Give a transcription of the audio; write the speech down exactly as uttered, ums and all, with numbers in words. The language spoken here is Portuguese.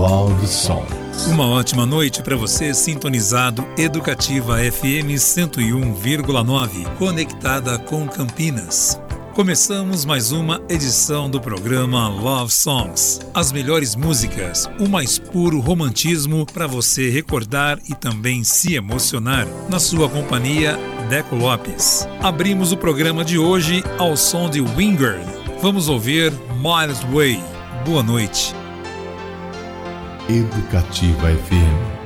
Love Songs. Uma ótima noite para você sintonizado Educativa F M cento e um vírgula nove, conectada com Campinas. Começamos mais uma edição do programa Love Songs. As melhores músicas, o mais puro romantismo para você recordar e também se emocionar. Na sua companhia, Deco Lopes. Abrimos o programa de hoje ao som de Wingard. Vamos ouvir Miles Way. Boa noite. Educativa F M.